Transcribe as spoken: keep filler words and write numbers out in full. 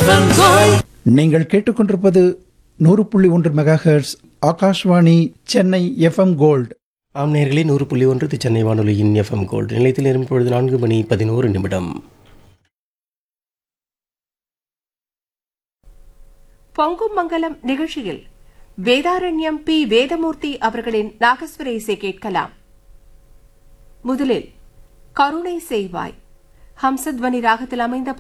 நீங்கள் கேட்டுக்கொண்டிருப்பது நூறு புள்ளி ஒன்று mega hertz Akashvani Chennai FM gold. ஆம் நேயர்களே, நூறு புள்ளி ஒன்று இது சென்னை வானொலியின் எஃப்எம் கோல்டு நிலையத்தில் இருக்கும் பொழுது நான்கு மணி பதினோரு நிமிடம். பொங்கும் மங்கலம் நிகழ்ச்சியில் வேதாரண்யம் பி வேதமூர்த்தி அவர்களின் நாகஸ்வர இசை கேட்கலாம். முதலில் கருணை செய்வாய் ஹம்சத்வனி ராகத்தில் அமைந்த